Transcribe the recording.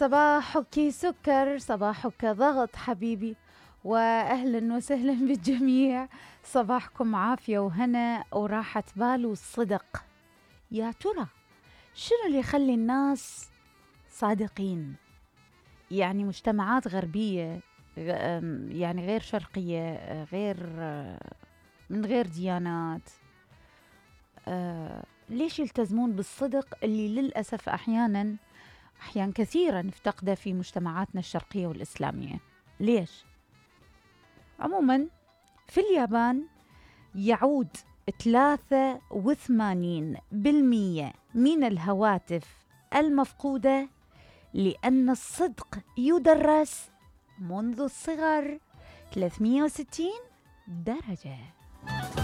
صباحك سكر، صباحك ضغط حبيبي، وأهلا وسهلا بالجميع. صباحكم عافية وهنا وراحة بال والصدق. يا ترى شنو اللي يخلي الناس صادقين؟ يعني مجتمعات غربية، يعني غير شرقية، غير من غير ديانات، ليش يلتزمون بالصدق اللي للأسف أحيان كثيرة نفتقده في مجتمعاتنا الشرقية والإسلامية؟ ليش؟ عموما في اليابان يعود 83% من الهواتف المفقودة لأن الصدق يدرس منذ الصغر. 360 درجة.